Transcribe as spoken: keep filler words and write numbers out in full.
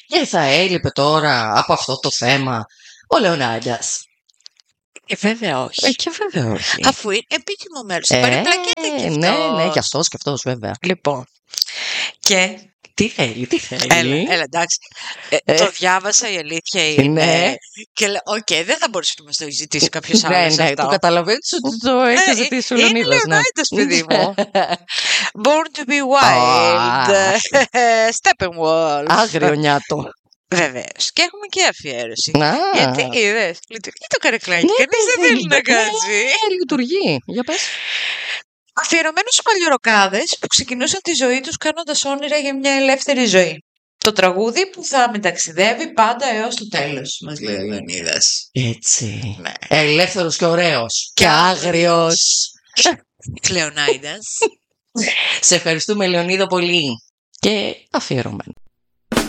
Και θα έλειπε τώρα από αυτό το θέμα ο Λεωνάντας. Ε, βέβαια όχι. Ε, και βέβαια όχι. Αφού είναι επίτιμο μέρος. Ε, Περιπλακέται κι αυτός. ναι, ναι, κι αυτός, κι αυτός βέβαια. Λοιπόν. Και. Τι θέλει, τι θέλει. Έλα, έλα, εντάξει. Ε, Ε. Το διάβασα, η αλήθεια είναι. Ναι. Και λέω, οκ, δεν θα μπορούσε να μας το ζητήσει κάποιος Ναι, άλλος ναι, αυτό. το καταλαβαίνεις ότι το έχει Ε, ζητήσει ο είναι Λεωνίδας. Ναι. Λεωνίδας, παιδί μου. Born to be wild. Steppenwolf. Άγριο νιάτο. Βεβαίως. Και έχουμε και αφιέρωση. Να. Γιατί είδες, λειτουργεί το καρεκλάκι. Ναι, Κανείς δεν θέλει να κάτσει. Ναι, λειτουργεί. Για πες. Αφιερωμένο στους παλιωροκάδες που ξεκινούσαν τη ζωή τους κάνοντας όνειρα για μια ελεύθερη ζωή. Το τραγούδι που θα μεταξιδεύει πάντα έως το τέλος, μας λέει ο Λεωνίδας. Έτσι. Ναι. Ελεύθερος και ωραίος. Και Και άγριος. Λεωνίδας. Σε ευχαριστούμε, Λεωνίδα, πολύ. Και αφιερωμένο.